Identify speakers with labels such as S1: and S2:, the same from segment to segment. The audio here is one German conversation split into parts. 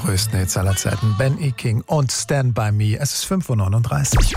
S1: größten Hits aller Zeiten. Ben E. King und Stand By Me. Es ist 5:39 Uhr.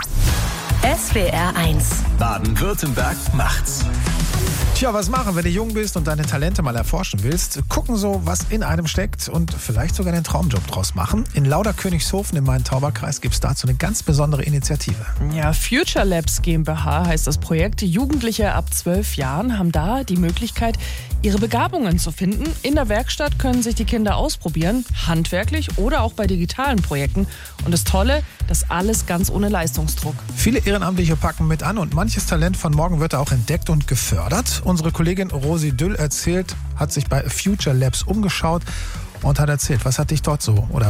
S2: SWR 1.
S3: Baden-Württemberg macht's.
S1: Tja, was machen, wenn du jung bist und deine Talente mal erforschen willst? Gucken so, was in einem steckt und vielleicht sogar den Traumjob draus machen. In Lauderkönigshofen im Main-Tauber-Kreis gibt es dazu eine ganz besondere Initiative.
S4: Ja, Future Labs GmbH heißt das Projekt. Jugendliche ab 12 Jahren haben da die Möglichkeit, ihre Begabungen zu finden. In der Werkstatt können sich die Kinder ausprobieren, handwerklich oder auch bei digitalen Projekten. Und das Tolle, das alles ganz ohne Leistungsdruck.
S1: Viele Ehrenamtliche packen mit an und manches Talent von morgen wird auch entdeckt und gefördert. Unsere Kollegin Rosi Düll hat sich bei Future Labs umgeschaut und hat erzählt, was hätte dich dort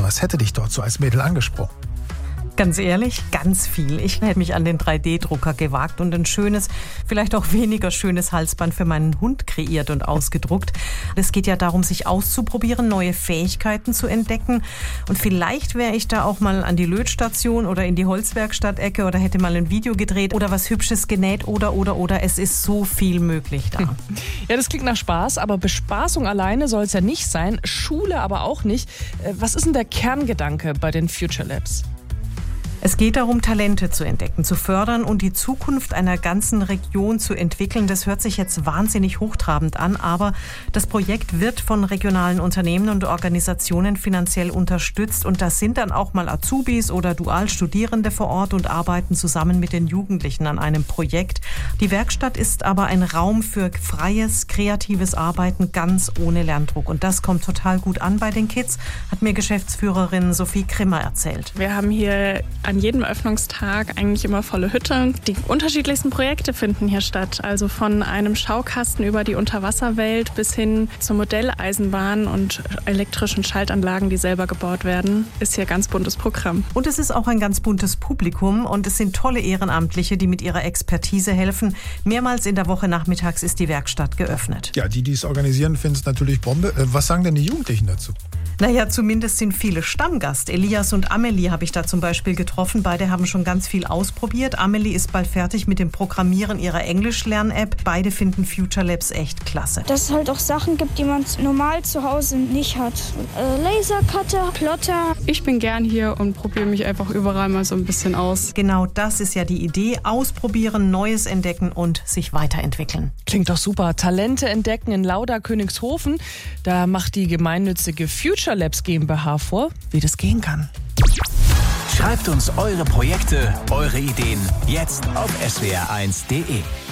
S1: so als Mädel angesprochen?
S5: Ganz ehrlich, ganz viel. Ich hätte mich an den 3D-Drucker gewagt und ein schönes, vielleicht auch weniger schönes Halsband für meinen Hund kreiert und ausgedruckt. Es geht ja darum, sich auszuprobieren, neue Fähigkeiten zu entdecken. Und vielleicht wäre ich da auch mal an die Lötstation oder in die Holzwerkstatt-Ecke oder hätte mal ein Video gedreht oder was Hübsches genäht oder. Es ist so viel möglich da.
S4: Ja, das klingt nach Spaß, aber Bespaßung alleine soll es ja nicht sein. Schule aber auch nicht. Was ist denn der Kerngedanke bei den Future Labs?
S5: Es geht darum, Talente zu entdecken, zu fördern und die Zukunft einer ganzen Region zu entwickeln. Das hört sich jetzt wahnsinnig hochtrabend an, aber das Projekt wird von regionalen Unternehmen und Organisationen finanziell unterstützt. Und das sind dann auch mal Azubis oder Dualstudierende vor Ort und arbeiten zusammen mit den Jugendlichen an einem Projekt. Die Werkstatt ist aber ein Raum für freies, kreatives Arbeiten, ganz ohne Lerndruck. Und das kommt total gut an bei den Kids, hat mir Geschäftsführerin Sophie Krimmer erzählt.
S6: Wir haben hier an jedem Öffnungstag eigentlich immer volle Hütte. Die unterschiedlichsten Projekte finden hier statt. Also von einem Schaukasten über die Unterwasserwelt bis hin zur Modelleisenbahn und elektrischen Schaltanlagen, die selber gebaut werden, ist hier ganz buntes Programm.
S5: Und es ist auch ein ganz buntes Publikum und es sind tolle Ehrenamtliche, die mit ihrer Expertise helfen. Mehrmals in der Woche nachmittags ist die Werkstatt geöffnet.
S1: Ja, die es organisieren, finden es natürlich Bombe. Was sagen denn die Jugendlichen dazu?
S5: Naja, zumindest sind viele Stammgast. Elias und Amelie habe ich da zum Beispiel getroffen. Beide haben schon ganz viel ausprobiert. Amelie ist bald fertig mit dem Programmieren ihrer Englischlern-App. Beide finden Future Labs echt klasse.
S7: Dass es halt auch Sachen gibt, die man normal zu Hause nicht hat. Lasercutter, Plotter.
S6: Ich bin gern hier und probiere mich einfach überall mal so ein bisschen aus.
S5: Genau das ist ja die Idee. Ausprobieren, Neues entdecken und sich weiterentwickeln.
S4: Klingt doch super. Talente entdecken in Lauderkönigshofen. Da macht die gemeinnützige Future Labs GmbH vor, wie das gehen kann.
S3: Schreibt uns eure Projekte, eure Ideen jetzt auf swr1.de.